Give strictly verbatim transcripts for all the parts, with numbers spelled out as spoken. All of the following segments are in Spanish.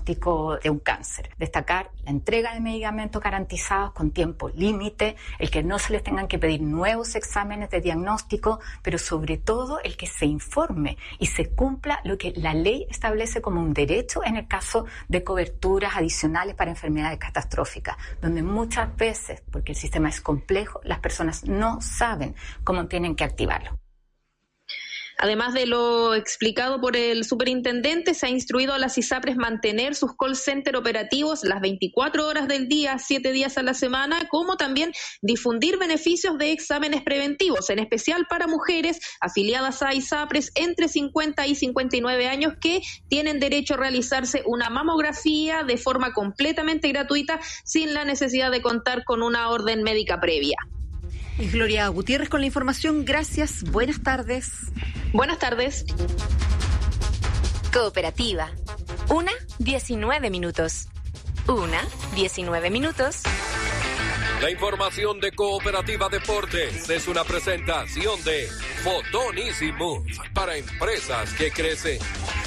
diagnóstico de un cáncer. Destacar la entrega de medicamentos garantizados con tiempo límite, el que no se les tengan que pedir nuevos exámenes de diagnóstico, pero sobre todo el que se informe y se cumpla lo que la ley establece como un derecho en el caso de coberturas adicionales para enfermedades catastróficas, donde muchas veces, porque el sistema es complejo, las personas no saben cómo tienen que activarlo. Además de lo explicado por el superintendente, se ha instruido a las ISAPRES mantener sus call center operativos las veinticuatro horas del día, siete días a la semana, como también difundir beneficios de exámenes preventivos, en especial para mujeres afiliadas a ISAPRES entre cincuenta y cincuenta y nueve años que tienen derecho a realizarse una mamografía de forma completamente gratuita sin la necesidad de contar con una orden médica previa. Y Gloria Gutiérrez con la información. Gracias. Buenas tardes. Buenas tardes. Cooperativa. Una, diecinueve minutos. Una, diecinueve minutos. La información de Cooperativa Deportes es una presentación de Fotón Easy Move para empresas que crecen.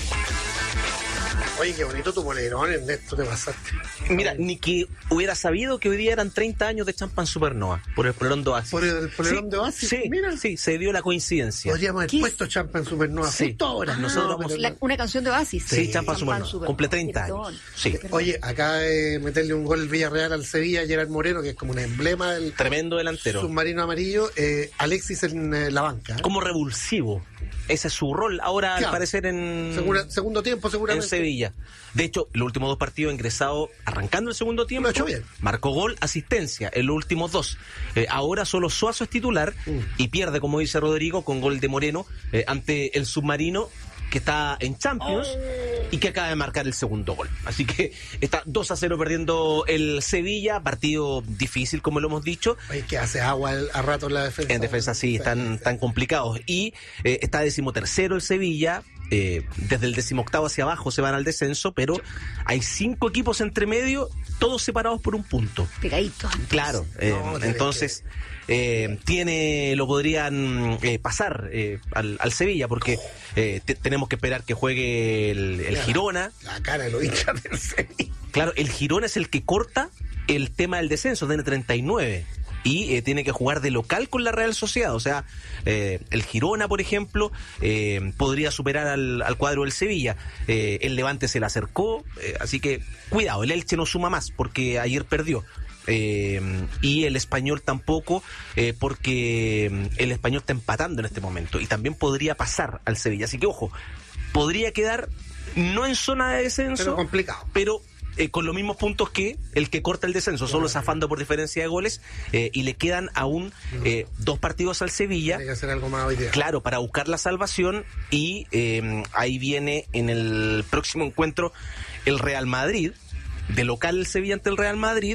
Oye, qué bonito tu polerón, Ernesto, te pasaste. Mira, ni que hubiera sabido que hoy día eran treinta años de Champagne Supernova, por el polerón de Oasis. ¿Por el polerón sí, de Oasis? Sí, mira. Sí, se dio la coincidencia. Podríamos haber puesto Champagne Supernova sí. justo ahora. Nosotros ah, vamos... la, una canción de Oasis. Sí, sí Champagne Supernova, Supernova. Cumple treinta Perdón. años. Sí. Oye, acaba de meterle un gol el Villarreal al Sevilla, Gerard Moreno, que es como un emblema del tremendo delantero. Submarino amarillo. Eh, Alexis en eh, la banca. ¿eh? Como revulsivo. Ese es su rol ahora, claro, al parecer, en Segura, segundo tiempo, seguramente. En Sevilla. De hecho, los últimos dos partidos ingresado, arrancando el segundo tiempo, lo ha hecho bien. Marcó gol, asistencia en los últimos dos. Eh, ahora solo Suazo es titular mm. y pierde, como dice Rodrigo, con gol de Moreno eh, ante el Submarino, que está en Champions oh. y que acaba de marcar el segundo gol. Así que está dos a cero perdiendo el Sevilla, partido difícil, como lo hemos dicho. Oye, que hace agua a rato en la defensa. En defensa sí, están tan complicados. Y eh, está decimotercero el Sevilla, eh, desde el decimoctavo hacia abajo se van al descenso, pero hay cinco equipos entre medio, todos separados por un punto. Pegaditos. Claro, eh, no, entonces... Eh, tiene, lo podrían eh, pasar eh, al, al Sevilla, porque eh, te, tenemos que esperar que juegue el, el Girona. La cara de los hinchas del Sevilla. Claro, el Girona es el que corta el tema del descenso, tiene treinta y nueve. Y eh, tiene que jugar de local con la Real Sociedad. O sea, eh, el Girona, por ejemplo, eh, podría superar al, al cuadro del Sevilla. Eh, el Levante se le acercó, eh, así que cuidado, el Elche no suma más porque ayer perdió. Eh, y el Español tampoco, eh, porque el Español está empatando en este momento y también podría pasar al Sevilla. Así que ojo, podría quedar no en zona de descenso, pero complicado, pero eh, con los mismos puntos que el que corta el descenso, solo zafando por diferencia de goles, eh, y le quedan aún eh, dos partidos al Sevilla. Tiene que hacer algo más hoy día. Claro, para buscar la salvación, y eh, ahí viene en el próximo encuentro el Real Madrid, de local el Sevilla ante el Real Madrid,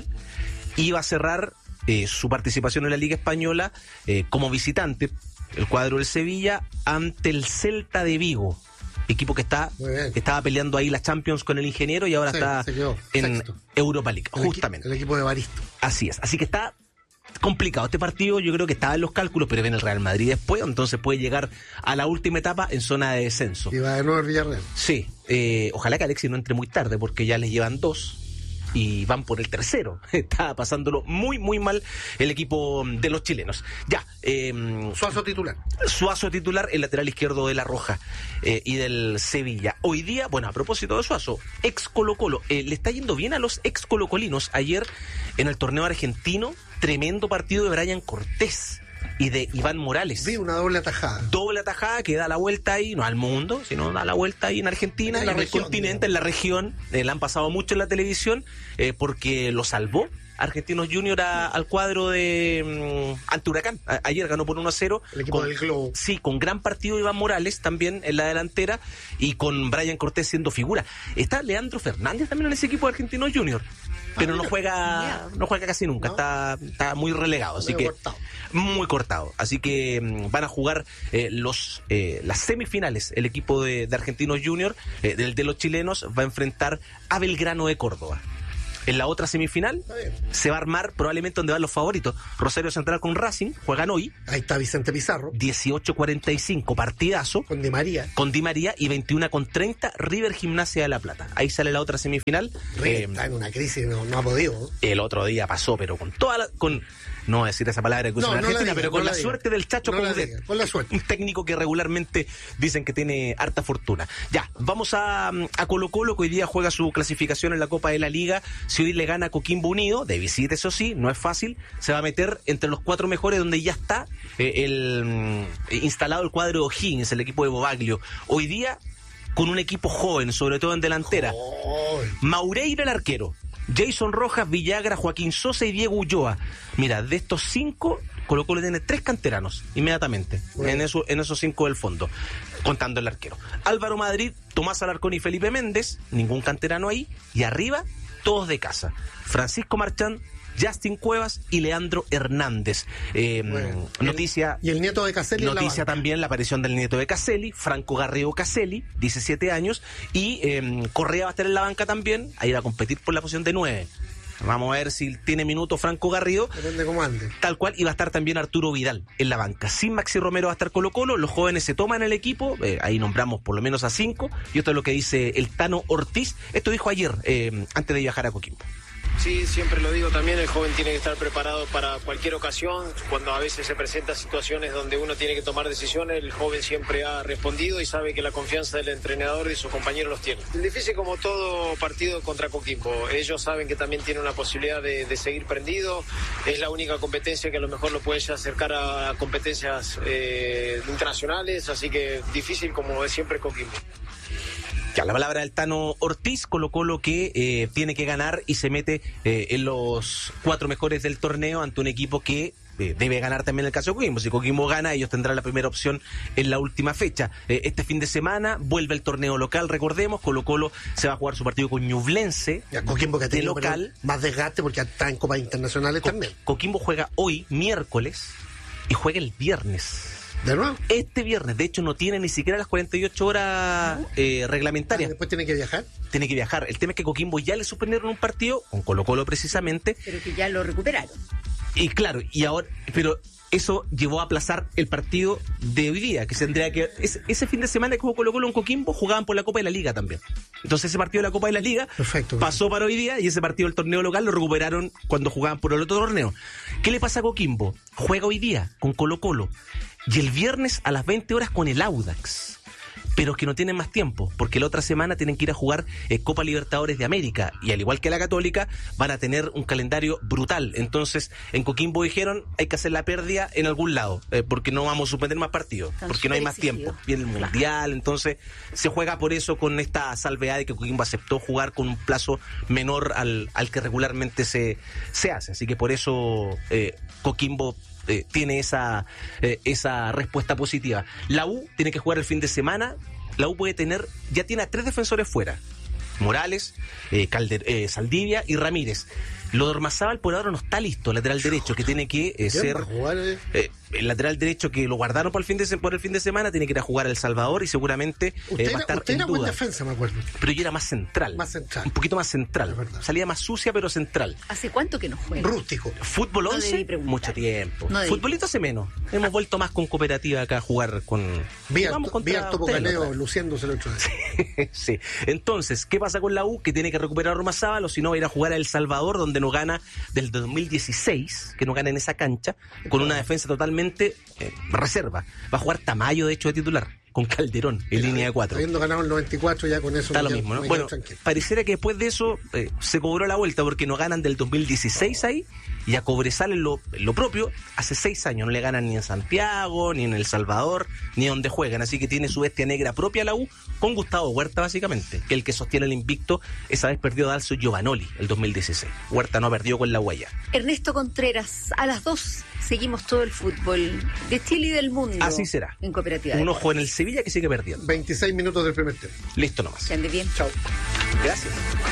y va a cerrar eh, su participación en la Liga Española eh, como visitante, el cuadro del Sevilla, ante el Celta de Vigo, equipo que está que estaba peleando ahí la Champions con el Ingeniero y ahora sí, está en sexto. Europa League, el justamente. Equi- el equipo de Baristo. Así es, así que está complicado este partido. Yo creo que estaba en los cálculos, pero viene el Real Madrid después, entonces puede llegar a la última etapa en zona de descenso. Y va de nuevo el Villarreal. Sí, eh, ojalá que Alexis no entre muy tarde, porque ya les llevan dos y van por el tercero. Está pasándolo muy, muy mal el equipo de los chilenos. Ya. Eh, Suazo titular. Suazo titular, el lateral izquierdo de La Roja eh, y del Sevilla. Hoy día, bueno, a propósito de Suazo, ex Colo Colo, eh, le está yendo bien a los ex colocolinos. Ayer en el torneo argentino, tremendo partido de Brian Cortés y de Iván Morales. Vi una doble atajada. Doble atajada que da la vuelta ahí, no al mundo, sino da la vuelta ahí en Argentina, en, la en región, el continente, digamos. En la región. Eh, la han pasado mucho en la televisión eh, porque lo salvó Argentinos Junior a, al cuadro de um, ante Huracán. A, ayer ganó por uno a cero. El equipo con, del Globo. Sí, con gran partido Iván Morales también en la delantera y con Brian Cortés siendo figura. Está Leandro Fernández también en ese equipo de Argentinos Junior. Pero ah, no juega no juega casi nunca, ¿no? está, está muy relegado, así muy que cortado. muy cortado. Así que um, van a jugar eh, los eh, las semifinales. El equipo de, de Argentinos Junior, eh, del de los chilenos, va a enfrentar a Belgrano de Córdoba. En la otra semifinal se va a armar probablemente donde van los favoritos. Rosario Central con Racing, juegan hoy. Ahí está Vicente Pizarro. dieciocho cuarenta y cinco, partidazo. Con Di María. Con Di María y veintiuno con treinta, River Gimnasia de La Plata. Ahí sale la otra semifinal. River eh, está en una crisis, no, no ha podido. El otro día pasó, pero con toda la... Con, no voy a decir esa palabra que usan no, en no Argentina, diga, pero con no la, la suerte del Chacho no Coudet, con la suerte. un técnico que regularmente dicen que tiene harta fortuna. Ya, vamos a, a Colo Colo, que hoy día juega su clasificación en la Copa de la Liga. Si hoy le gana a Coquimbo Unido, de visita eso sí, no es fácil, se va a meter entre los cuatro mejores, donde ya está eh, el eh, instalado el cuadro de O'Higgins, el equipo de Bobaglio. Hoy día con un equipo joven, sobre todo en delantera. Oh. Maureira el arquero, Jason Rojas, Villagra, Joaquín Sosa y Diego Ulloa. Mira, de estos cinco, Colo Colo tiene tres canteranos inmediatamente, bueno. en, eso, en esos cinco del fondo, contando el arquero. Álvaro Madrid, Tomás Alarcón y Felipe Méndez, ningún canterano ahí, y arriba, todos de casa. Francisco Marchán, Justin Cuevas y Leandro Hernández. Eh, bueno, noticia. Y el nieto de Caselli. Noticia la también la aparición del nieto de Caselli, Franco Garrido Caselli, diecisiete años, y eh, Correa va a estar en la banca también, a ir a competir por la posición de nueve. Vamos a ver si tiene minutos Franco Garrido. Depende cómo ande. Tal cual, y va a estar también Arturo Vidal en la banca. Sin Maxi Romero va a estar Colo Colo, los jóvenes se toman el equipo, eh, ahí nombramos por lo menos a cinco, y esto es lo que dice el Tano Ortiz. Esto dijo ayer, eh, antes de viajar a Coquimbo. Sí, siempre lo digo también, el joven tiene que estar preparado para cualquier ocasión. Cuando a veces se presentan situaciones donde uno tiene que tomar decisiones, el joven siempre ha respondido y sabe que la confianza del entrenador y sus compañeros los tiene. Es difícil como todo partido contra Coquimbo. Ellos saben que también tienen una posibilidad de, de seguir prendido. Es la única competencia que a lo mejor lo puede acercar a competencias eh, internacionales, así que difícil como es siempre Coquimbo. Ya, la palabra del Tano Ortiz, Colo Colo que eh, tiene que ganar y se mete eh, en los cuatro mejores del torneo ante un equipo que eh, debe ganar también el caso de Coquimbo. Si Coquimbo gana, ellos tendrán la primera opción en la última fecha. Eh, este fin de semana vuelve el torneo local, recordemos, Colo Colo se va a jugar su partido con Ñublense. Ya, Coquimbo que de local. Más desgaste porque está en Copas Internacionales Co- también. Coquimbo juega hoy, miércoles, y juega el viernes. ¿De nuevo? Este viernes, de hecho, no tiene ni siquiera las cuarenta y ocho horas eh, reglamentarias. Ah, ¿después tiene que viajar? Tiene que viajar. El tema es que Coquimbo ya le suspendieron un partido, con Colo Colo precisamente. Pero que ya lo recuperaron. Y claro, y ahora, pero eso llevó a aplazar el partido de hoy día, que se tendría que... Ese, ese fin de semana que jugó Colo Colo en Coquimbo, jugaban por la Copa de la Liga también. Entonces ese partido de la Copa de la Liga Perfecto, pasó para hoy día, y ese partido del torneo local lo recuperaron cuando jugaban por el otro torneo. ¿Qué le pasa a Coquimbo? Juega hoy día con Colo Colo. Y el viernes a las veinte horas con el Audax. Pero que no tienen más tiempo, porque la otra semana tienen que ir a jugar eh, Copa Libertadores de América, y al igual que la Católica van a tener un calendario brutal. Entonces en Coquimbo dijeron hay que hacer la pérdida en algún lado, eh, porque no vamos a suspender más partidos, Están porque no hay más tiempo, viene el Mundial, entonces se juega por eso con esta salvedad de que Coquimbo aceptó jugar con un plazo menor al, al que regularmente se, se hace, así que por eso eh, Coquimbo Eh, tiene esa eh, esa respuesta positiva. La U tiene que jugar el fin de semana. La U puede tener, ya tiene a tres defensores fuera: Morales, eh, Calder, eh, Saldivia y Ramírez. Lo de Ormazábal por ahora no está listo, lateral derecho, que tiene que eh, ser eh, el lateral derecho que lo guardaron por el fin de se- por el fin de semana, tiene que ir a jugar a El Salvador y seguramente eh, va a estar usted en era duda. buen defensa, me acuerdo. Pero yo era más central, Más central. un poquito más central, salía más sucia pero central. ¿Hace cuánto que no juega? Rústico. Fútbol No once, debí preguntar. mucho tiempo. No debí. Futbolito hace menos. Hemos vuelto más con cooperativa acá a jugar con... Vi Jugamos contra vi harto ustedes la Pocaleo otra vez. luciéndose el otro día. Sí. Entonces, ¿qué pasa con la U? Que tiene que recuperar a Ormazábal, o si no va a ir a jugar a El Salvador, donde no gana del dos mil dieciséis, que no gana en esa cancha, con una defensa totalmente eh, reserva. Va a jugar Tamayo, de hecho, de titular, con Calderón en Mira, línea de cuatro. Habiendo ganado el noventa y cuatro, ya con eso Está me lo quedo- mismo, ¿no? me Bueno, quedo tranquilo. pareciera que después de eso eh, se cobró la vuelta, porque no ganan del dos mil dieciséis ahí, y a Cobresal en lo, en lo propio, hace seis años no le ganan ni en Santiago, ni en El Salvador, ni donde juegan, así que tiene su bestia negra propia la U, con Gustavo Huerta básicamente, que el que sostiene el invicto. Esa vez perdió Dalso Giovanoli el dos mil dieciséis. Huerta no perdió con la huella. Ernesto Contreras, a las dos seguimos todo el fútbol de Chile y del mundo. Así será. En Cooperativa. Un ojo en el Sevilla que sigue perdiendo. veintiséis minutos del primer tiempo. Listo nomás. Que ande bien. Chao. Gracias.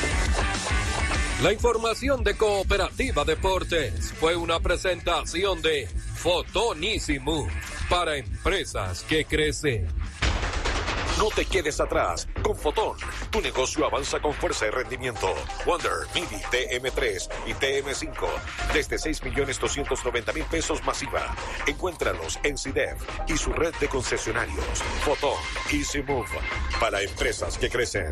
La información de Cooperativa Deportes fue una presentación de Fotonísimo para empresas que crecen. No te quedes atrás. Con Fotón, Tu negocio avanza con fuerza y rendimiento. Wonder, Mini, T M tres y T M cinco. Desde seis millones doscientos noventa mil pesos masiva. Encuéntralos en C I D E F y su red de concesionarios. Fotón, Easy Move. Para empresas que crecen.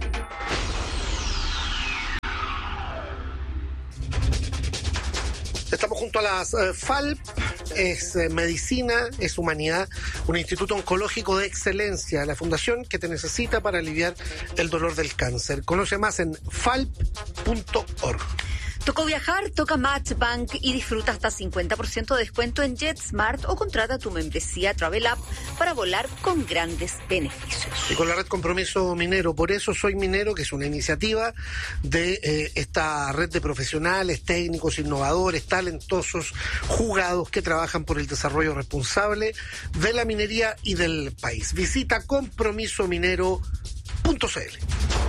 Estamos junto a las eh, F A L P, es eh, medicina, es humanidad, un instituto oncológico de excelencia, la fundación que te necesita para aliviar el dolor del cáncer. Conoce más en falp punto org. Tocó viajar, toca Matchbank y disfruta hasta cincuenta por ciento de descuento en JetSmart o contrata tu membresía Travel App para volar con grandes beneficios. Y con la red Compromiso Minero, por eso Soy Minero, que es una iniciativa de eh, esta red de profesionales, técnicos, innovadores, talentosos, jugados que trabajan por el desarrollo responsable de la minería y del país. Visita compromiso minero punto c l.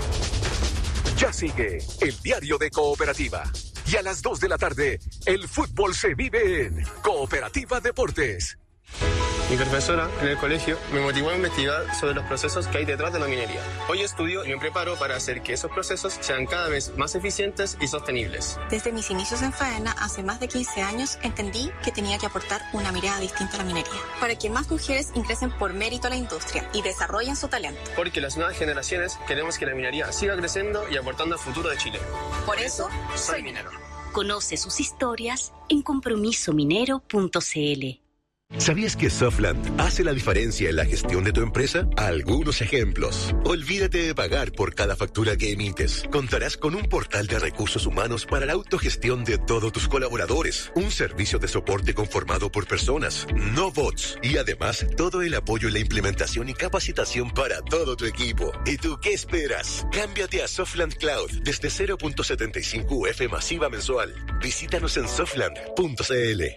Ya sigue el diario de Cooperativa. Y a las dos de la tarde, el fútbol se vive en Cooperativa Deportes. Mi profesora en el colegio me motivó a investigar sobre los procesos que hay detrás de la minería. Hoy estudio y me preparo para hacer que esos procesos sean cada vez más eficientes y sostenibles. Desde mis inicios en faena, hace más de quince años, entendí que tenía que aportar una mirada distinta a la minería, para que más mujeres ingresen por mérito a la industria y desarrollen su talento. Porque las nuevas generaciones queremos que la minería siga creciendo y aportando al futuro de Chile. Por eso, soy minero. Conoce sus historias en compromiso minero punto c l. ¿Sabías que Softland hace la diferencia en la gestión de tu empresa? Algunos ejemplos. Olvídate de pagar por cada factura que emites. Contarás con un portal de recursos humanos para la autogestión de todos tus colaboradores. Un servicio de soporte conformado por personas, no bots. Y además, todo el apoyo en la implementación y capacitación para todo tu equipo. ¿Y tú qué esperas? Cámbiate a Softland Cloud desde cero punto setenta y cinco U F masiva mensual. Visítanos en softland punto c l.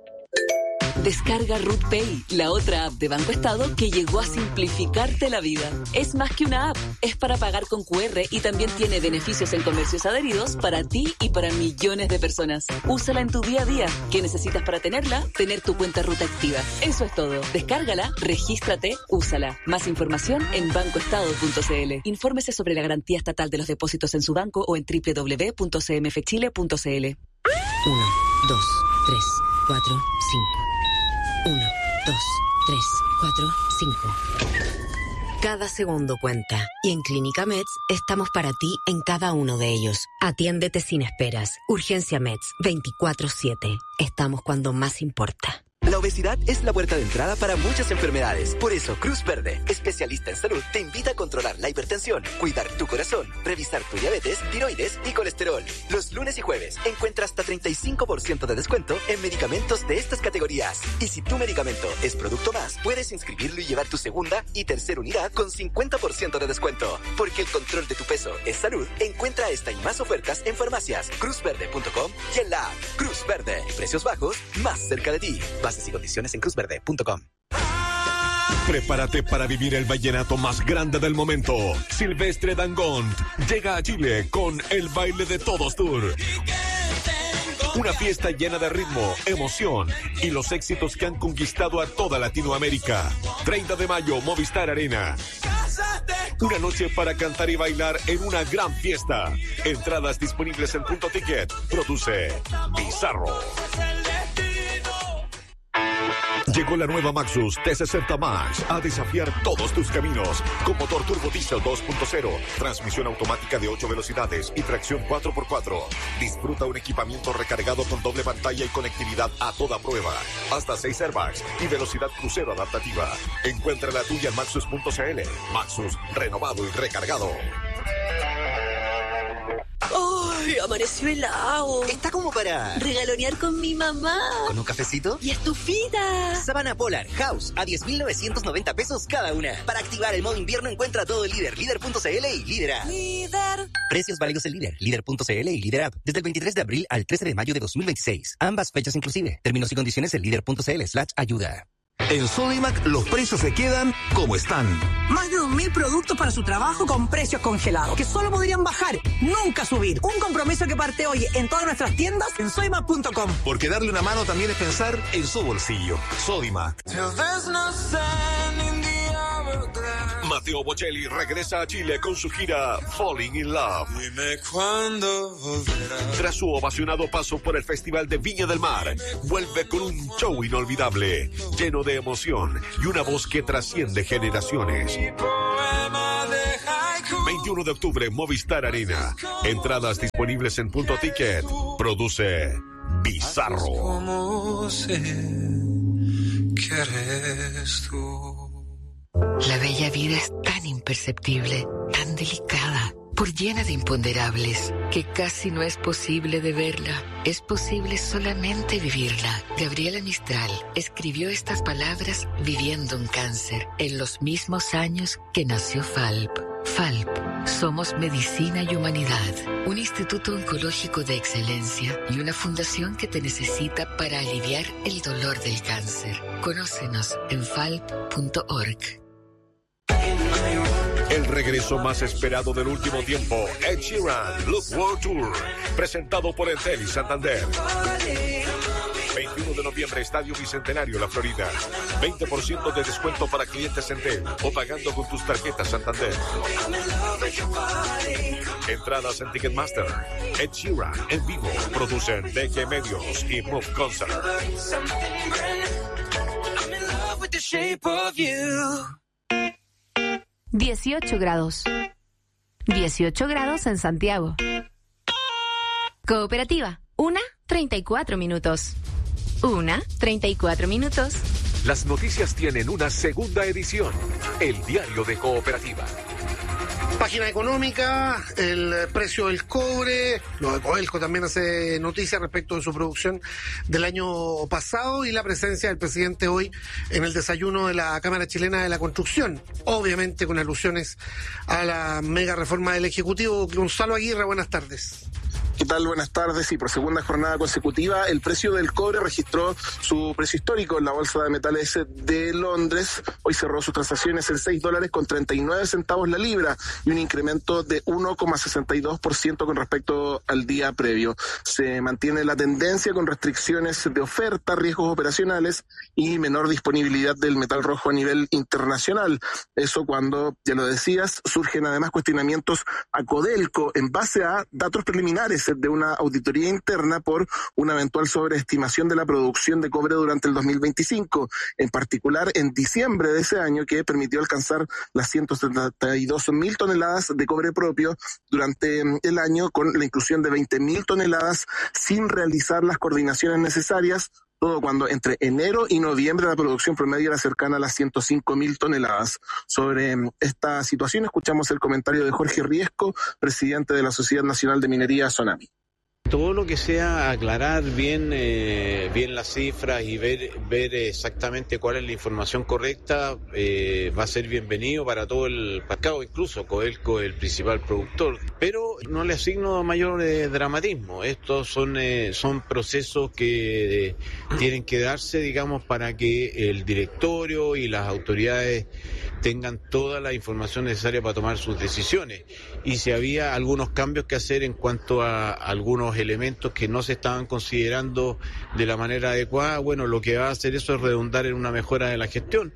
Descarga Root Pay, la otra app de Banco Estado que llegó a simplificarte la vida. Es más que una app, es para pagar con cu erre y también tiene beneficios en comercios adheridos para ti y para millones de personas. Úsala en tu día a día. ¿Qué necesitas para tenerla? Tener tu cuenta Ruta activa. Eso es todo. Descárgala, regístrate, úsala. Más información en banco estado punto c l. Infórmese sobre la garantía estatal de los depósitos en su banco o en doble u doble u doble u punto c m f chile punto c l. Uno, dos, tres, cuatro, cinco. Uno, dos, tres, cuatro, cinco. Cada segundo cuenta. Y en Clínica Meds estamos para ti en cada uno de ellos. Atiéndete sin esperas. Urgencia Meds, veinticuatro siete. Estamos cuando más importa. La obesidad es la puerta de entrada para muchas enfermedades. Por eso, Cruz Verde, especialista en salud, te invita a controlar la hipertensión, cuidar tu corazón, revisar tu diabetes, tiroides y colesterol. Los lunes y jueves encuentra hasta treinta y cinco por ciento de descuento en medicamentos de estas categorías. Y si tu medicamento es producto más, puedes inscribirlo y llevar tu segunda y tercera unidad con cincuenta por ciento de descuento. Porque el control de tu peso es salud. Encuentra esta y más ofertas en farmacias, cruz verde punto com y en la app Cruz Verde. Precios bajos, más cerca de ti. Bases y condiciones en cruz verde punto com. Prepárate para vivir el vallenato más grande del momento. Silvestre Dangond llega a Chile con el Baile de Todos Tour. Una fiesta llena de ritmo, emoción y los éxitos que han conquistado a toda Latinoamérica. treinta de mayo, Movistar Arena. Una noche para cantar y bailar en una gran fiesta. Entradas disponibles en Punto Ticket. Produce Bizarro. Llegó la nueva Maxus T sesenta Max a desafiar todos tus caminos con motor turbo diesel dos punto cero, transmisión automática de ocho velocidades y tracción cuatro por cuatro. Disfruta un equipamiento recargado con doble pantalla y conectividad a toda prueba. Hasta seis airbags y velocidad crucero adaptativa. Encuentra la tuya en maxus punto c l. Maxus, renovado y recargado. ¡Ay, amaneció helado! Está como para regalonear con mi mamá. ¿Con un cafecito? ¡Y estufita! Sabana Polar House a diez mil novecientos noventa pesos cada una. Para activar el modo invierno encuentra todo el Líder, líder punto c l y Líder App. Líder. Precios válidos en Líder, líder punto c l y Líder App. Desde el veintitrés de abril al trece de mayo de dos mil veintiséis. Ambas fechas inclusive. Términos y condiciones en líder punto c l slash ayuda. En Sodimac los precios se quedan como están. Más de dos mil productos para su trabajo con precios congelados, que solo podrían bajar, nunca subir. Un compromiso que parte hoy en todas nuestras tiendas en sodimac punto com. Porque darle una mano también es pensar en su bolsillo. Sodimac. Mateo Bocelli regresa a Chile con su gira Falling in Love. Dime cuándo volverás. Tras su ovacionado paso por el Festival de Viña del Mar, vuelve con un show inolvidable, lleno de emoción y una voz que trasciende generaciones. veintiuno de octubre, Movistar Arena. Entradas disponibles en Punto Ticket. Produce Bizarro. ¿Cómo sé que eres tú? La bella vida es tan imperceptible, tan delicada, por llena de imponderables, que casi no es posible de verla. Es posible solamente vivirla. Gabriela Mistral escribió estas palabras viviendo un cáncer, en los mismos años que nació Falp. Falp, somos medicina y humanidad, un instituto oncológico de excelencia y una fundación que te necesita para aliviar el dolor del cáncer. Conócenos en falp punto org. El regreso más esperado del último tiempo, Ed Sheeran, Look World Tour, presentado por Entel y Santander. veintiuno de noviembre, Estadio Bicentenario, La Florida. veinte por ciento de descuento para clientes Entel o pagando con tus tarjetas Santander. Entradas en Ticketmaster. Ed Sheeran en vivo. Producen D G Medios y Move Concert. dieciocho grados. dieciocho grados en Santiago. Cooperativa, una treinta y cuatro minutos. Una treinta y cuatro minutos. Las noticias tienen una segunda edición. El diario de Cooperativa. Página económica, el precio del cobre, lo de Codelco también hace noticia respecto de su producción del año pasado y la presencia del presidente hoy en el desayuno de la Cámara Chilena de la Construcción, obviamente con alusiones a la mega reforma del Ejecutivo. Gonzalo Aguirre, buenas tardes. ¿Qué tal? Buenas tardes. Y por segunda jornada consecutiva, el precio del cobre registró su precio histórico en la Bolsa de Metales de Londres. Hoy cerró sus transacciones en seis dólares con treinta y nueve centavos la libra y un incremento de uno coma sesenta y dos por ciento con respecto al día previo. Se mantiene la tendencia con restricciones de oferta, riesgos operacionales y menor disponibilidad del metal rojo a nivel internacional. Eso cuando, ya lo decías, surgen además cuestionamientos a Codelco en base a datos preliminares de una auditoría interna por una eventual sobreestimación de la producción de cobre durante el dos mil veinticinco, en particular en diciembre de ese año, que permitió alcanzar las ciento setenta y dos mil toneladas de cobre propio durante el año, con la inclusión de veinte mil toneladas sin realizar las coordinaciones necesarias, todo cuando entre enero y noviembre la producción promedio era cercana a las ciento cinco mil toneladas. Sobre esta situación escuchamos el comentario de Jorge Riesco, presidente de la Sociedad Nacional de Minería, SONAMI. Todo lo que sea aclarar bien eh, bien las cifras y ver ver exactamente cuál es la información correcta eh, va a ser bienvenido para todo el mercado, incluso Codelco es el principal productor, pero no le asigno mayor eh, dramatismo. Estos son eh, son procesos que eh, tienen que darse, digamos, para que el directorio y las autoridades tengan toda la información necesaria para tomar sus decisiones. Y si había algunos cambios que hacer en cuanto a algunos elementos que no se estaban considerando de la manera adecuada, bueno, lo que va a hacer eso es redundar en una mejora de la gestión.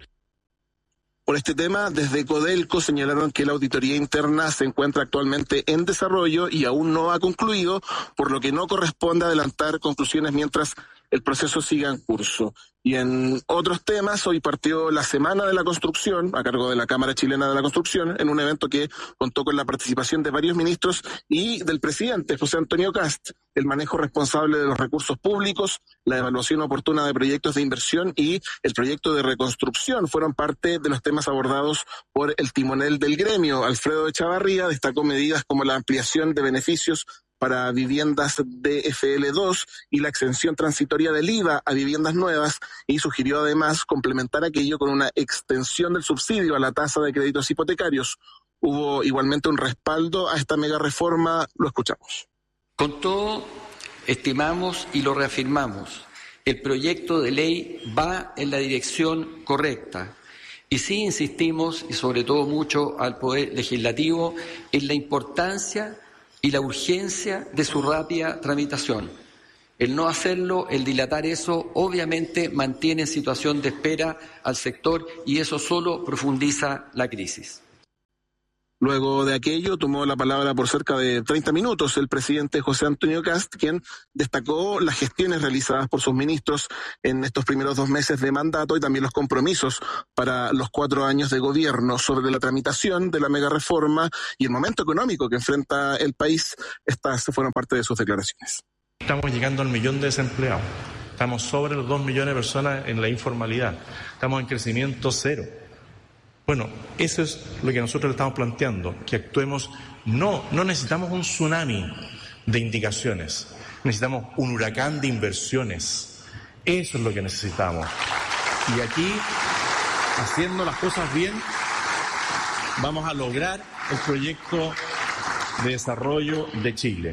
Por este tema, desde Codelco señalaron que la auditoría interna se encuentra actualmente en desarrollo y aún no ha concluido, por lo que no corresponde adelantar conclusiones mientras el proceso siga en curso. Y en otros temas, hoy partió la Semana de la Construcción, a cargo de la Cámara Chilena de la Construcción, en un evento que contó con la participación de varios ministros y del presidente, José Antonio Kast. El manejo responsable de los recursos públicos, la evaluación oportuna de proyectos de inversión y el proyecto de reconstrucción fueron parte de los temas abordados por el timonel del gremio. Alfredo Echavarría destacó medidas como la ampliación de beneficios para viviendas D F L dos y la exención transitoria del I V A a viviendas nuevas, y sugirió además complementar aquello con una extensión del subsidio a la tasa de créditos hipotecarios. Hubo igualmente un respaldo a esta mega reforma, lo escuchamos. Con todo, estimamos y lo reafirmamos, el proyecto de ley va en la dirección correcta. Y sí insistimos, y sobre todo mucho al Poder Legislativo, en la importancia y la urgencia de su rápida tramitación. El no hacerlo, el dilatar eso, obviamente mantiene en situación de espera al sector y eso solo profundiza la crisis. Luego de aquello tomó la palabra por cerca de treinta minutos el presidente José Antonio Kast, quien destacó las gestiones realizadas por sus ministros en estos primeros dos meses de mandato y también los compromisos para los cuatro años de gobierno sobre la tramitación de la mega reforma y el momento económico que enfrenta el país. Estas fueron parte de sus declaraciones. Estamos llegando al millón de desempleados, estamos sobre los dos millones de personas en la informalidad, estamos en crecimiento cero. Bueno, eso es lo que nosotros le estamos planteando, que actuemos, no, no necesitamos un tsunami de indicaciones, necesitamos un huracán de inversiones, eso es lo que necesitamos. Y aquí, haciendo las cosas bien, vamos a lograr el proyecto de desarrollo de Chile.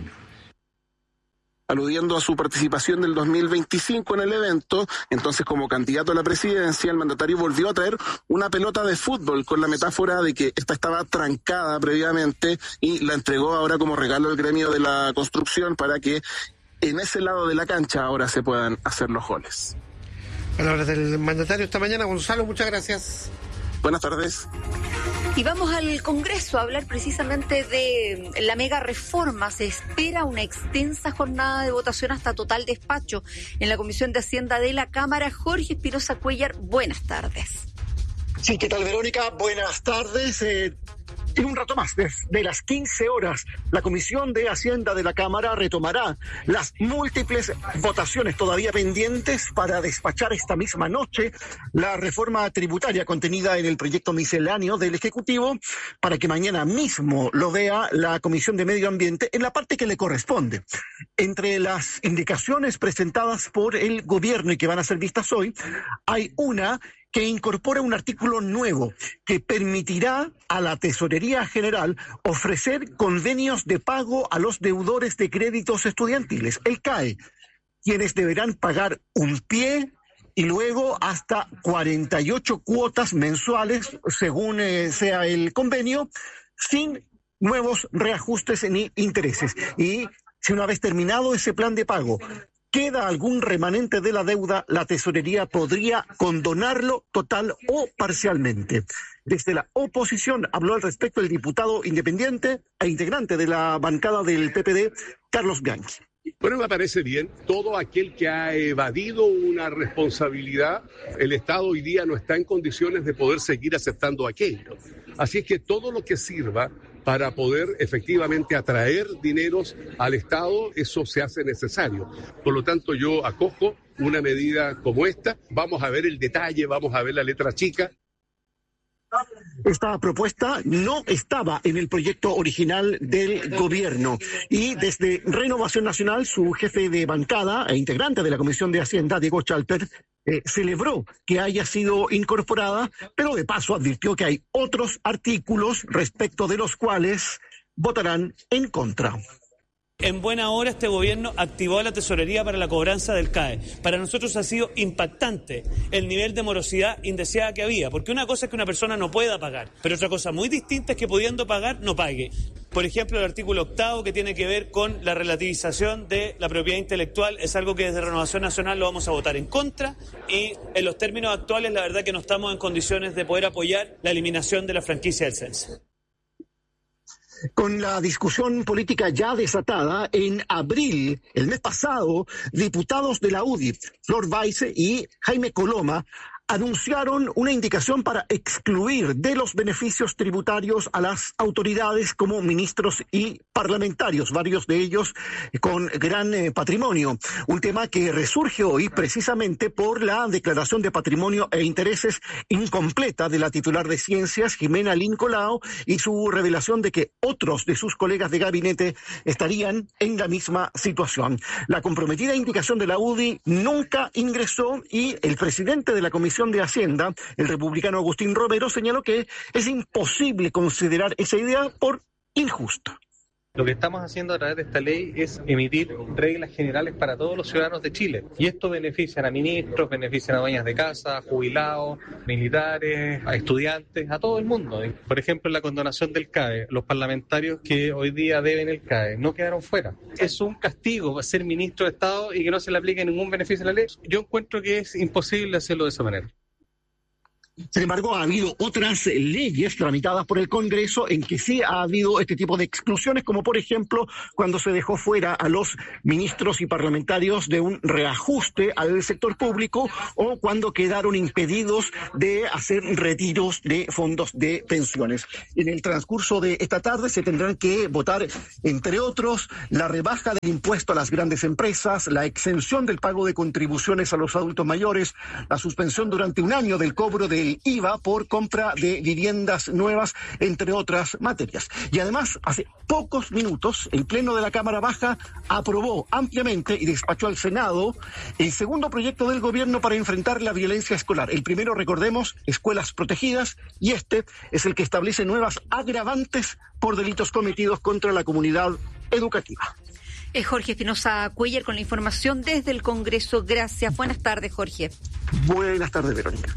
Aludiendo a su participación del dos mil veinticinco en el evento, entonces como candidato a la presidencia, el mandatario volvió a traer una pelota de fútbol con la metáfora de que esta estaba trancada previamente y la entregó ahora como regalo al gremio de la construcción para que en ese lado de la cancha ahora se puedan hacer los goles. Palabras del mandatario esta mañana. Gonzalo, muchas gracias. Buenas tardes. Y vamos al Congreso a hablar precisamente de la mega reforma. Se espera una extensa jornada de votación hasta total despacho en la Comisión de Hacienda de la Cámara. Jorge Espinosa Cuellar, buenas tardes. Sí, ¿qué tal, Verónica? Buenas tardes. Eh, en un rato más, desde las quince horas, la Comisión de Hacienda de la Cámara retomará las múltiples votaciones todavía pendientes para despachar esta misma noche la reforma tributaria contenida en el proyecto misceláneo del Ejecutivo, para que mañana mismo lo vea la Comisión de Medio Ambiente en la parte que le corresponde. Entre las indicaciones presentadas por el gobierno y que van a ser vistas hoy, hay una que incorpora un artículo nuevo que permitirá a la Tesorería General ofrecer convenios de pago a los deudores de créditos estudiantiles, el C A E, quienes deberán pagar un pie y luego hasta cuarenta y ocho cuotas mensuales, según eh, sea el convenio, sin nuevos reajustes ni intereses. Y si una vez terminado ese plan de pago queda algún remanente de la deuda, la tesorería podría condonarlo total o parcialmente. Desde la oposición habló al respecto el diputado independiente e integrante de la bancada del P P D, Carlos Bianchi. Bueno, me parece bien. Todo aquel que ha evadido una responsabilidad, el Estado hoy día no está en condiciones de poder seguir aceptando aquello. Así es que todo lo que sirva para poder efectivamente atraer dineros al Estado, eso se hace necesario. Por lo tanto, yo acojo una medida como esta. Vamos a ver el detalle, vamos a ver la letra chica. Esta propuesta no estaba en el proyecto original del gobierno y desde Renovación Nacional, su jefe de bancada e integrante de la Comisión de Hacienda, Diego Chalper, eh, celebró que haya sido incorporada, pero de paso advirtió que hay otros artículos respecto de los cuales votarán en contra. En buena hora este gobierno activó la tesorería para la cobranza del C A E. Para nosotros ha sido impactante el nivel de morosidad indeseada que había, porque una cosa es que una persona no pueda pagar, pero otra cosa muy distinta es que pudiendo pagar no pague. Por ejemplo, el artículo octavo que tiene que ver con la relativización de la propiedad intelectual es algo que desde Renovación Nacional lo vamos a votar en contra y en los términos actuales la verdad que no estamos en condiciones de poder apoyar la eliminación de la franquicia del Cense. Con la discusión política ya desatada, en abril, el mes pasado, diputados de la U D I, Flor Weisse y Jaime Coloma, anunciaron una indicación para excluir de los beneficios tributarios a las autoridades como ministros y parlamentarios, varios de ellos con gran eh, patrimonio. Un tema que resurge hoy precisamente por la declaración de patrimonio e intereses incompleta de la titular de Ciencias, Jimena Lincolao, y su revelación de que otros de sus colegas de gabinete estarían en la misma situación. La comprometida indicación de la U D I nunca ingresó y el presidente de la Comisión de Hacienda, el republicano Agustín Romero, señaló que es imposible considerar esa idea por injusta. Lo que estamos haciendo a través de esta ley es emitir reglas generales para todos los ciudadanos de Chile. Y esto beneficia a ministros, beneficia a dueñas de casa, a jubilados, militares, a estudiantes, a todo el mundo. Por ejemplo, en la condonación del C A E, los parlamentarios que hoy día deben el C A E no quedaron fuera. Es un castigo ser ministro de Estado y que no se le aplique ningún beneficio a la ley. Yo encuentro que es imposible hacerlo de esa manera. Sin embargo, ha habido otras leyes tramitadas por el Congreso en que sí ha habido este tipo de exclusiones, como por ejemplo cuando se dejó fuera a los ministros y parlamentarios de un reajuste al sector público o cuando quedaron impedidos de hacer retiros de fondos de pensiones. En el transcurso de esta tarde se tendrán que votar, entre otros, la rebaja del impuesto a las grandes empresas, la exención del pago de contribuciones a los adultos mayores, la suspensión durante un año del cobro de el I V A por compra de viviendas nuevas, entre otras materias. Y además, hace pocos minutos, el Pleno de la Cámara Baja aprobó ampliamente y despachó al Senado el segundo proyecto del gobierno para enfrentar la violencia escolar. El primero, recordemos, escuelas protegidas, y este es el que establece nuevas agravantes por delitos cometidos contra la comunidad educativa. Es Jorge Espinosa Cuellar con la información desde el Congreso. Gracias. Buenas tardes, Jorge. Buenas tardes, Verónica.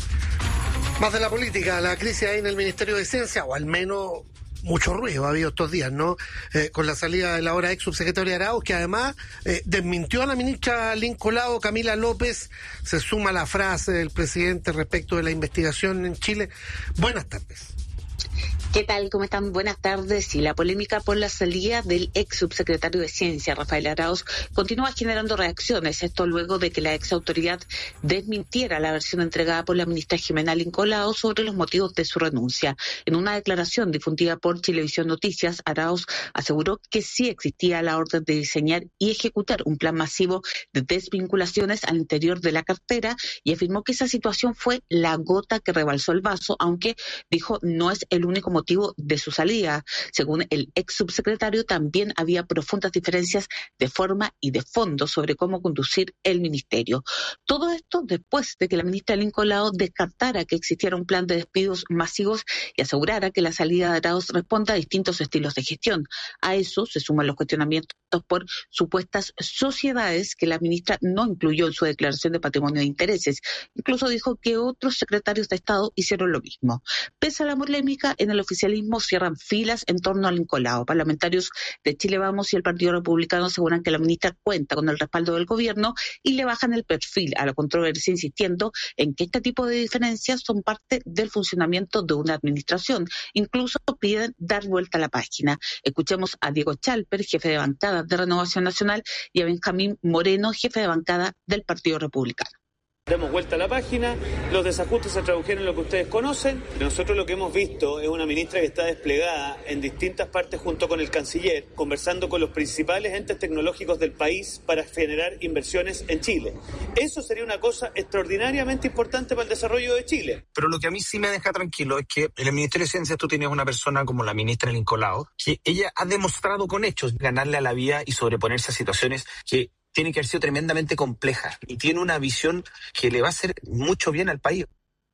Más de la política, la crisis ahí en el Ministerio de Ciencia, o al menos mucho ruido ha habido estos días, ¿no? Eh, con la salida de la ahora ex subsecretaria Arauz, que además eh, desmintió a la ministra Lincolao, Camila López. Se suma la frase del presidente respecto de la investigación en Chile. Buenas tardes. ¿Qué tal? ¿Cómo están? Buenas tardes. Y la polémica por la salida del ex subsecretario de Ciencia, Rafael Arauz, continúa generando reacciones. Esto luego de que la ex autoridad desmintiera la versión entregada por la ministra Jimena Lincolao sobre los motivos de su renuncia. En una declaración difundida por Chilevisión Noticias, Arauz aseguró que sí existía la orden de diseñar y ejecutar un plan masivo de desvinculaciones al interior de la cartera y afirmó que esa situación fue la gota que rebalsó el vaso, aunque dijo no es el único motivo de su salida. Según el ex subsecretario, también había profundas diferencias de forma y de fondo sobre cómo conducir el ministerio. Todo esto después de que la ministra Lincolao descartara que existiera un plan de despidos masivos y asegurara que la salida de Arauz responde a distintos estilos de gestión. A eso se suman los cuestionamientos por supuestas sociedades que la ministra no incluyó en su declaración de patrimonio de intereses. Incluso dijo que otros secretarios de Estado hicieron lo mismo. Pese a la polémica, en el oficialismo cierran filas en torno a Lincolao. Parlamentarios de Chile Vamos y el Partido Republicano aseguran que la ministra cuenta con el respaldo del gobierno y le bajan el perfil a la controversia, insistiendo en que este tipo de diferencias son parte del funcionamiento de una administración. Incluso piden dar vuelta a la página. Escuchemos a Diego Chalper, jefe de bancada de Renovación Nacional, y a Benjamín Moreno, jefe de bancada del Partido Republicano. Demos vuelta a la página, los desajustes se tradujeron en lo que ustedes conocen. Nosotros lo que hemos visto es una ministra que está desplegada en distintas partes junto con el canciller, conversando con los principales entes tecnológicos del país para generar inversiones en Chile. Eso sería una cosa extraordinariamente importante para el desarrollo de Chile. Pero lo que a mí sí me deja tranquilo es que en el Ministerio de Ciencia tú tienes una persona como la ministra Lincolao, que ella ha demostrado con hechos ganarle a la vía y sobreponerse a situaciones que tiene que haber sido tremendamente compleja y tiene una visión que le va a hacer mucho bien al país.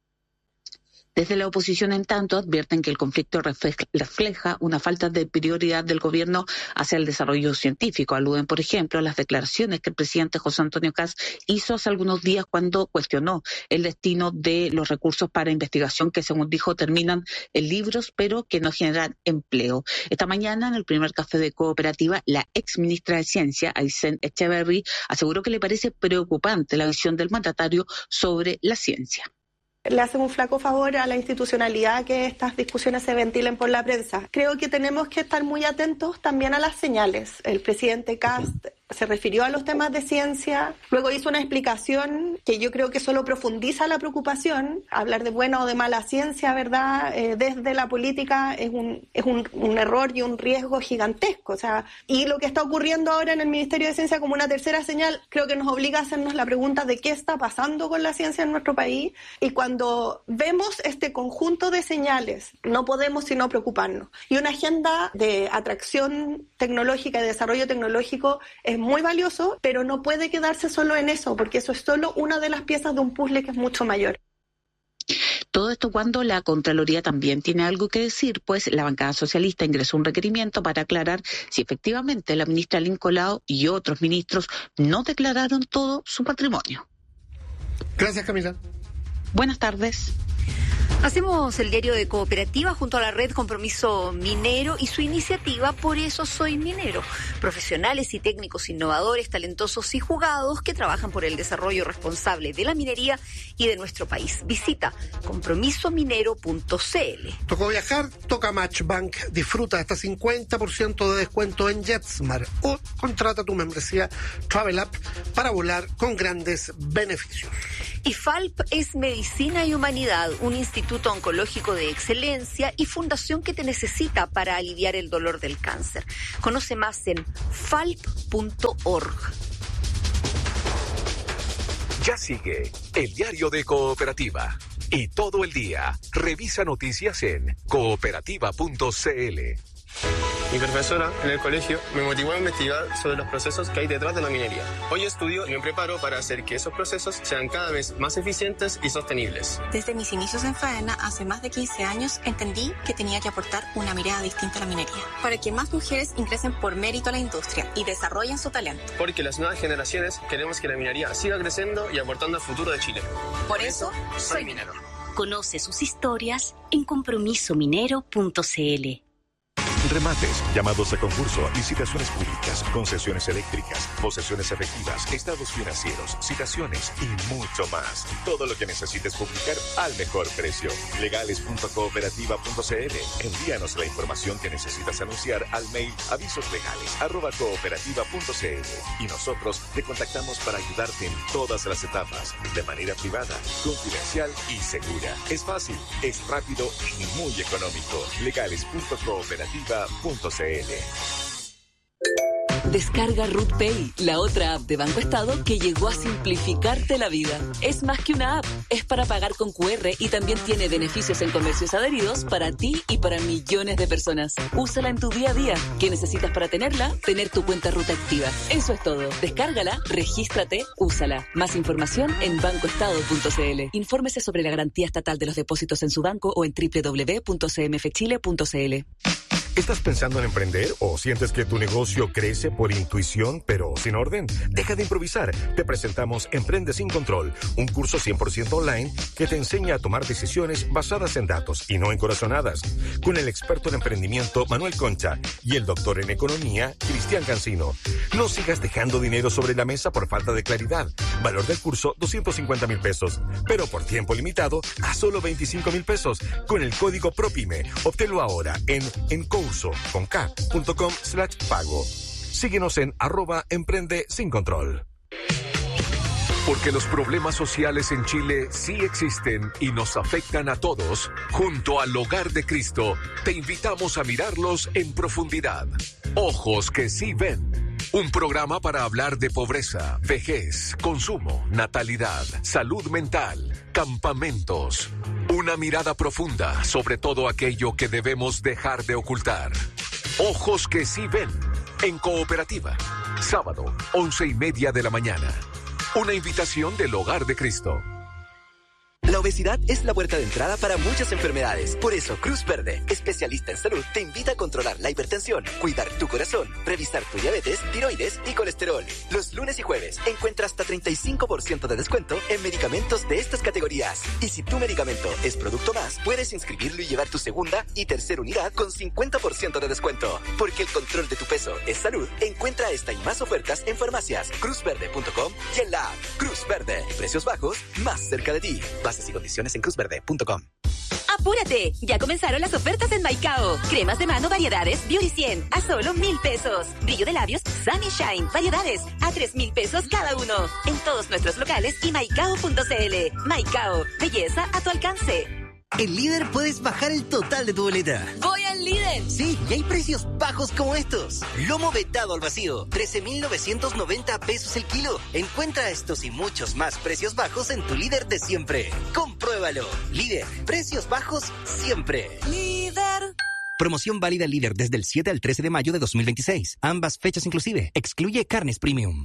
Desde la oposición, en tanto, advierten que el conflicto refleja una falta de prioridad del gobierno hacia el desarrollo científico. Aluden, por ejemplo, a las declaraciones que el presidente José Antonio Kast hizo hace algunos días cuando cuestionó el destino de los recursos para investigación que, según dijo, terminan en libros, pero que no generan empleo. Esta mañana, en el primer café de Cooperativa, la ex ministra de Ciencia, Aysén Echeverry, aseguró que le parece preocupante la visión del mandatario sobre la ciencia. Le hacen un flaco favor a la institucionalidad que estas discusiones se ventilen por la prensa. Creo que tenemos que estar muy atentos también a las señales. El presidente Kast se refirió a los temas de ciencia, luego hizo una explicación que yo creo que solo profundiza la preocupación. Hablar de buena o de mala ciencia, ¿verdad?, eh, desde la política es un es un, un error y un riesgo gigantesco. O sea, y lo que está ocurriendo ahora en el Ministerio de Ciencia como una tercera señal, creo que nos obliga a hacernos la pregunta de qué está pasando con la ciencia en nuestro país. Y cuando vemos este conjunto de señales, no podemos sino preocuparnos. Y una agenda de atracción tecnológica y desarrollo tecnológico es muy valioso, pero no puede quedarse solo en eso, porque eso es solo una de las piezas de un puzzle que es mucho mayor. Todo esto cuando la Contraloría también tiene algo que decir, pues la bancada socialista ingresó un requerimiento para aclarar si efectivamente la ministra Lincoln Lao y otros ministros no declararon todo su patrimonio. Gracias, Camila. Buenas tardes. Hacemos el diario de Cooperativa junto a la red Compromiso Minero y su iniciativa Por eso soy minero. Profesionales y técnicos innovadores, talentosos y jugados que trabajan por el desarrollo responsable de la minería y de nuestro país. Visita compromiso minero punto c l. Tocó viajar, toca Matchbank. Disfruta hasta cincuenta por ciento de descuento en JetSmart o contrata tu membresía Travel App para volar con grandes beneficios. I F A L P es Medicina y Humanidad, un instituto oncológico de excelencia y fundación que te necesita para aliviar el dolor del cáncer. Conoce más en falp punto org. Ya sigue el diario de Cooperativa. Y todo el día revisa noticias en cooperativa punto c l. Mi profesora en el colegio me motivó a investigar sobre los procesos que hay detrás de la minería. Hoy estudio y me preparo para hacer que esos procesos sean cada vez más eficientes y sostenibles. Desde mis inicios en Faena, hace más de quince años, entendí que tenía que aportar una mirada distinta a la minería, para que más mujeres ingresen por mérito a la industria y desarrollen su talento. Porque las nuevas generaciones queremos que la minería siga creciendo y aportando al futuro de Chile. Por eso, soy minero. Conoce sus historias en compromiso minero punto c l. Remates, llamados a concurso, licitaciones públicas, concesiones eléctricas, posesiones efectivas, estados financieros, citaciones y mucho más. Todo lo que necesites publicar al mejor precio. legales punto cooperativa punto c l. Envíanos la información que necesitas anunciar al mail avisoslegales arroba cooperativa punto c l y nosotros te contactamos para ayudarte en todas las etapas, de manera privada, confidencial y segura. Es fácil, es rápido y muy económico. legales punto cooperativa punto c l. Descarga RootPay, la otra app de Banco Estado que llegó a simplificarte la vida. Es más que una app, es para pagar con cu erre y también tiene beneficios en comercios adheridos para ti y para millones de personas. Úsala en tu día a día. ¿Qué necesitas para tenerla? Tener tu cuenta Ruta activa. Eso es todo. Descárgala, regístrate, úsala. Más información en banco estado punto c l. Infórmese sobre la garantía estatal de los depósitos en su banco o en doble u doble u doble u punto c m f chile punto c l. ¿Estás pensando en emprender o sientes que tu negocio crece por intuición pero sin orden? Deja de improvisar. Te presentamos Emprende sin Control, un curso cien por ciento online que te enseña a tomar decisiones basadas en datos y no en corazonadas. Con el experto en emprendimiento Manuel Concha y el doctor en economía Cristian Cancino. No sigas dejando dinero sobre la mesa por falta de claridad. Valor del curso doscientos cincuenta mil pesos, pero por tiempo limitado a solo veinticinco mil pesos con el código PROPYME. Obténlo ahora en Enco Curso con K punto com slash pago. Síguenos en arroba emprende sin control. Porque los problemas sociales en Chile sí existen y nos afectan a todos, junto al Hogar de Cristo, te invitamos a mirarlos en profundidad. Ojos que sí ven. Un programa para hablar de pobreza, vejez, consumo, natalidad, salud mental, campamentos. Una mirada profunda sobre todo aquello que debemos dejar de ocultar. Ojos que sí ven. En Cooperativa. Sábado, once y media de la mañana. Una invitación del Hogar de Cristo. La obesidad es la puerta de entrada para muchas enfermedades. Por eso, Cruz Verde, especialista en salud, te invita a controlar la hipertensión, cuidar tu corazón, revisar tu diabetes, tiroides y colesterol. Los lunes y jueves encuentra hasta treinta y cinco por ciento de descuento en medicamentos de estas categorías. Y si tu medicamento es producto más, puedes inscribirlo y llevar tu segunda y tercera unidad con cincuenta por ciento de descuento. Porque el control de tu peso es salud. Encuentra esta y más ofertas en farmacias, cruz verde punto com y en la app Cruz Verde. Precios bajos, más cerca de ti. Bases y condiciones en cruz verde punto com. ¡Apúrate! Ya comenzaron las ofertas en Maicao. Cremas de mano variedades Beauty cien a solo mil pesos. Brillo de labios Sunny Shine variedades a tres mil pesos cada uno. En todos nuestros locales y maicao punto c l. Maicao, belleza a tu alcance. En Líder puedes bajar el total de tu boleta. ¡Voy al Líder! Sí, y hay precios bajos como estos. Lomo vetado al vacío, trece mil novecientos noventa pesos el kilo. Encuentra estos y muchos más precios bajos en tu Líder de siempre. Compruébalo. Líder, precios bajos siempre. Líder. Promoción válida Líder desde el siete al trece de mayo de dos mil veintiséis. Ambas fechas inclusive. Excluye carnes premium.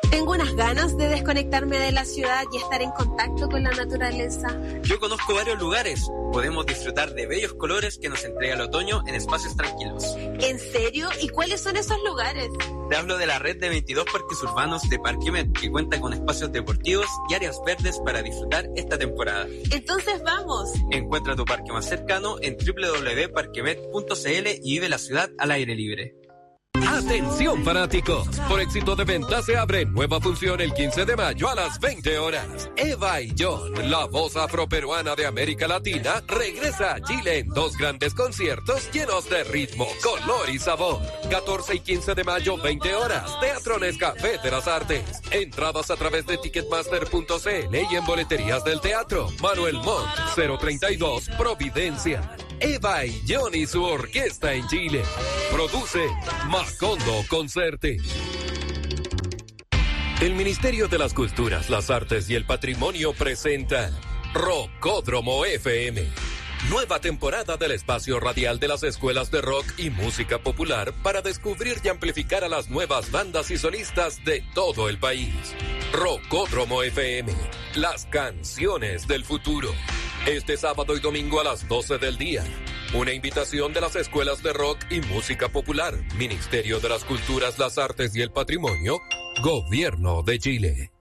Tengo unas ganas de desconectarme de la ciudad y estar en contacto con la naturaleza. Yo conozco varios lugares. Podemos disfrutar de bellos colores que nos entrega el otoño en espacios tranquilos. ¿En serio? ¿Y cuáles son esos lugares? Te hablo de la red de veintidós parques urbanos de Parquemet, que cuenta con espacios deportivos y áreas verdes para disfrutar esta temporada. Entonces vamos. Encuentra tu parque más cercano en doble u doble u doble u punto parquemet punto c l y vive la ciudad al aire libre. Atención fanáticos, por éxito de venta se abre nueva función el quince de mayo a las veinte horas. Eva y John, la voz afroperuana de América Latina, regresa a Chile en dos grandes conciertos llenos de ritmo, color y sabor. catorce y quince de mayo, veinte horas, Teatro Nescafé de las Artes. Entradas a través de ticketmaster punto c l y en boleterías del teatro. Manuel Montt, cero treinta y dos, Providencia. Eva y John y su orquesta en Chile. Produce Macondo Concerte. El Ministerio de las Culturas, las Artes y el Patrimonio presenta Rockódromo F M. Nueva temporada del espacio radial de las escuelas de rock y música popular para descubrir y amplificar a las nuevas bandas y solistas de todo el país. Rockódromo F M, las canciones del futuro. Este sábado y domingo a las doce del día. Una invitación de las escuelas de rock y música popular, Ministerio de las Culturas, las Artes y el Patrimonio, Gobierno de Chile.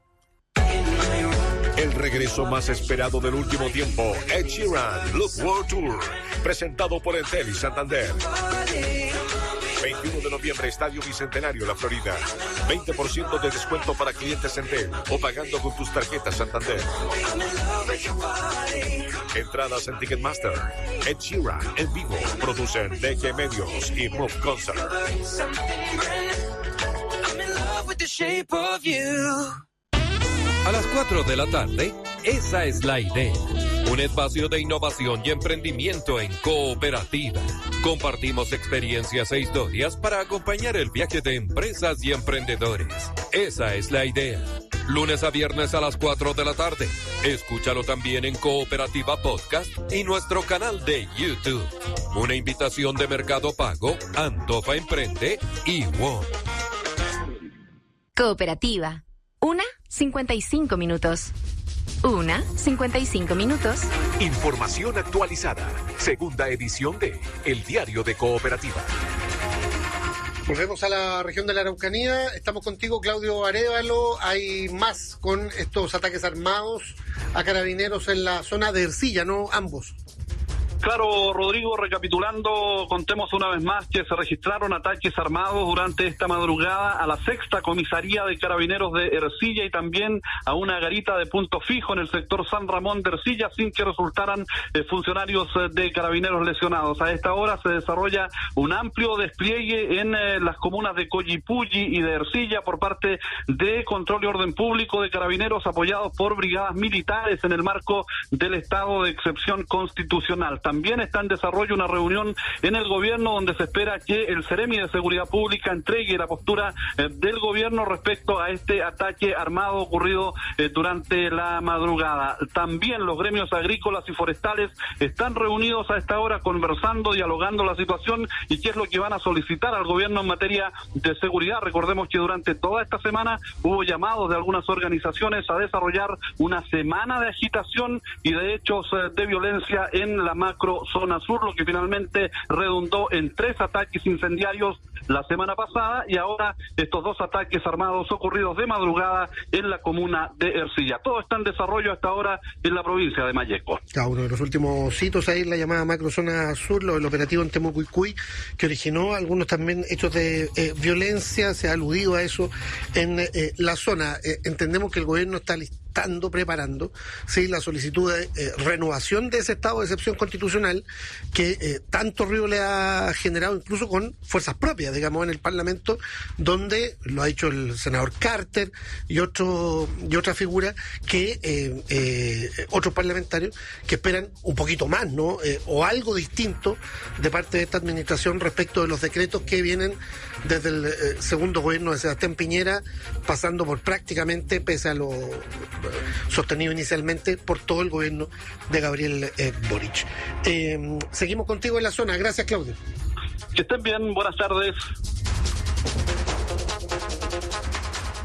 El regreso más esperado del último tiempo, Ed Sheeran, Look World Tour, presentado por Entel y Santander. veintiuno de noviembre, Estadio Bicentenario, La Florida. veinte por ciento de descuento para clientes Entel o pagando con tus tarjetas Santander. Entradas en Ticketmaster. Ed Sheeran en vivo. Producen D G Medios y Move Concert. A las cuatro de la tarde, esa es la idea. Un espacio de innovación y emprendimiento en cooperativa. Compartimos experiencias e historias para acompañar el viaje de empresas y emprendedores. Esa es la idea. Lunes a viernes a las cuatro de la tarde. Escúchalo también en Cooperativa Podcast y nuestro canal de YouTube. Una invitación de Mercado Pago, Antofa Emprende y WOM. Cooperativa. Una, cincuenta y cinco minutos. Una, cincuenta y cinco minutos. Información actualizada. Segunda edición de El Diario de Cooperativa. Volvemos a la región de la Araucanía. Estamos contigo, Claudio Arévalo. Hay más con estos ataques armados a carabineros en la zona de Ercilla, ¿no? Ambos. Claro, Rodrigo, recapitulando, contemos una vez más que se registraron ataques armados durante esta madrugada a la sexta comisaría de carabineros de Ercilla y también a una garita de punto fijo en el sector San Ramón de Ercilla sin que resultaran eh, funcionarios eh, de carabineros lesionados. A esta hora se desarrolla un amplio despliegue en eh, las comunas de Collipulli y de Ercilla por parte de Control y Orden Público de carabineros apoyados por brigadas militares en el marco del estado de excepción constitucional. También está en desarrollo una reunión en el gobierno donde se espera que el Ceremi de Seguridad Pública entregue la postura eh, del gobierno respecto a este ataque armado ocurrido eh, durante la madrugada. También los gremios agrícolas y forestales están reunidos a esta hora conversando, dialogando la situación y qué es lo que van a solicitar al gobierno en materia de seguridad. Recordemos que durante toda esta semana hubo llamados de algunas organizaciones a desarrollar una semana de agitación y de hechos eh, de violencia en la macro zona sur, lo que finalmente redundó en tres ataques incendiarios la semana pasada y ahora estos dos ataques armados ocurridos de madrugada en la comuna de Ercilla. Todo está en desarrollo hasta ahora en la provincia de Malleco. Cada uno de los últimos hitos ahí en la llamada macrozona sur, lo del operativo en Temucuicui, que originó algunos también hechos de eh, violencia, se ha aludido a eso en eh, la zona. Eh, entendemos que el gobierno está listando, preparando, sí, la solicitud de eh, renovación de ese estado de excepción constitucional que eh, tanto ruido le ha generado, incluso con fuerzas propias, digamos, en el Parlamento, donde lo ha dicho el senador Carter y otro y otra figura que eh, eh, otros parlamentarios que esperan un poquito más, ¿no? Eh, o algo distinto de parte de esta administración respecto de los decretos que vienen desde el eh, segundo gobierno de Sebastián Piñera, pasando por prácticamente, pese a lo sostenido inicialmente por todo el gobierno de Gabriel eh, Boric. Eh, seguimos contigo en la zona. Gracias, Claudio. Que estén bien, buenas tardes.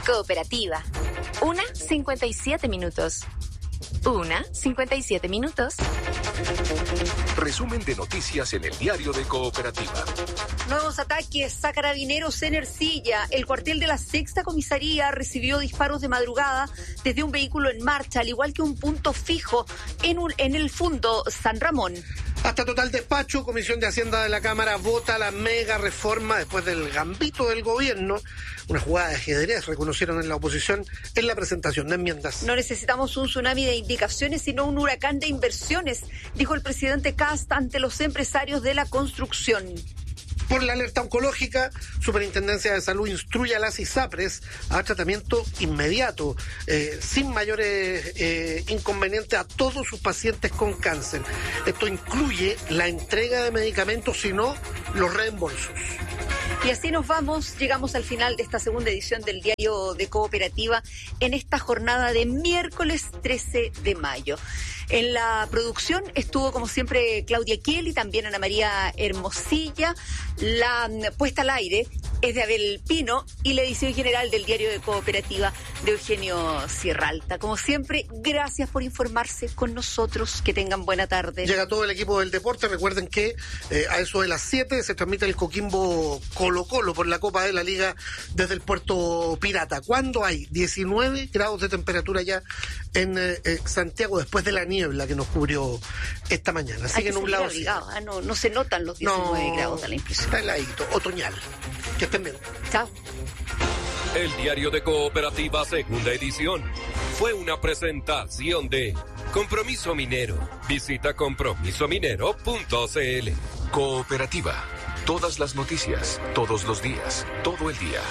Cooperativa. Una, cincuenta y siete minutos. Una, cincuenta y siete minutos. Resumen de noticias en el diario de Cooperativa. Nuevos ataques a carabineros en Ercilla. El cuartel de la sexta comisaría recibió disparos de madrugada desde un vehículo en marcha, al igual que un punto fijo en, un, en el Fundo San Ramón. Hasta total despacho, Comisión de Hacienda de la Cámara vota la mega reforma después del gambito del gobierno. Una jugada de ajedrez, reconocieron en la oposición en la presentación de enmiendas. No necesitamos un tsunami de indicaciones, sino un huracán de inversiones, dijo el presidente Kast ante los empresarios de la construcción. Por la alerta oncológica, Superintendencia de Salud instruye a las ISAPRES a tratamiento inmediato, eh, sin mayores eh, inconvenientes a todos sus pacientes con cáncer. Esto incluye la entrega de medicamentos, sino los reembolsos. Y así nos vamos, llegamos al final de esta segunda edición del Diario de Cooperativa en esta jornada de miércoles trece de mayo. En la producción estuvo, como siempre, Claudia Kiel y también Ana María Hermosilla. La puesta al aire es de Abel Pino y la edición general del Diario de Cooperativa de Eugenio Sierralta. Como siempre, gracias por informarse con nosotros. Que tengan buena tarde. Llega todo el equipo del deporte. Recuerden que eh, a eso de las siete se transmite el Coquimbo Colo Colo por la Copa de la Liga desde el Puerto Pirata. Cuando hay diecinueve grados de temperatura ya en eh, Santiago después de la niebla que nos cubrió esta mañana. Así que nublado. Ah, no, no se notan los diecinueve no, grados, da la impresión. Está heladito, otoñal. Que estén bien. Chao. El Diario de Cooperativa, segunda edición. Fue una presentación de Compromiso Minero. Visita compromiso minero punto c l. Cooperativa. Todas las noticias, todos los días, todo el día.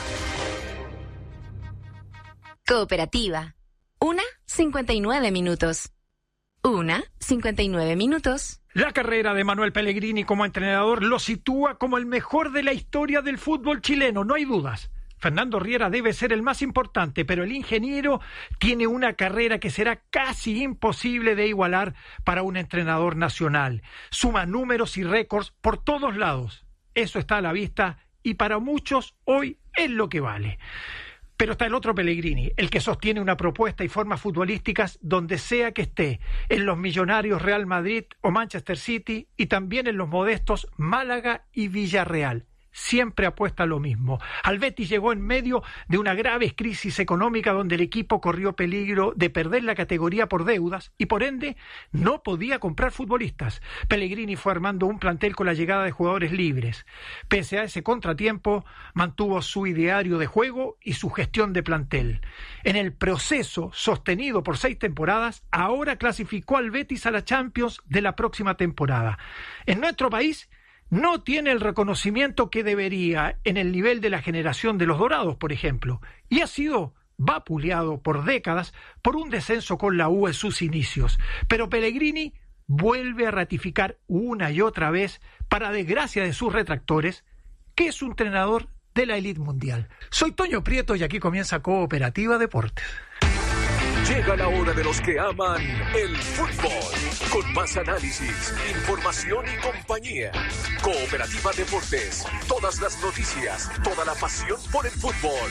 Cooperativa. Una, cincuenta y nueve minutos. Una, cincuenta y nueve minutos. La carrera de Manuel Pellegrini como entrenador lo sitúa como el mejor de la historia del fútbol chileno, no hay dudas. Fernando Riera debe ser el más importante, pero el ingeniero tiene una carrera que será casi imposible de igualar para un entrenador nacional. Suma números y récords por todos lados. Eso está a la vista y para muchos hoy es lo que vale. Pero está el otro Pellegrini, el que sostiene una propuesta y formas futbolísticas donde sea que esté, en los millonarios Real Madrid o Manchester City y también en los modestos Málaga y Villarreal. Siempre apuesta a lo mismo. Al Betis llegó en medio de una grave crisis económica donde el equipo corrió peligro de perder la categoría por deudas y por ende no podía comprar futbolistas. Pellegrini fue armando un plantel con la llegada de jugadores libres. Pese a ese contratiempo, mantuvo su ideario de juego y su gestión de plantel. En el proceso sostenido por seis temporadas, ahora clasificó al Betis a la Champions de la próxima temporada. En nuestro país no tiene el reconocimiento que debería en el nivel de la generación de los Dorados, por ejemplo, y ha sido vapuleado por décadas por un descenso con la U en sus inicios. Pero Pellegrini vuelve a ratificar una y otra vez, para desgracia de sus retractores, que es un entrenador de la élite mundial. Soy Toño Prieto y aquí comienza Cooperativa Deportes. Llega la hora de los que aman el fútbol. Con más análisis, información y compañía. Cooperativa Deportes. Todas las noticias, toda la pasión por el fútbol.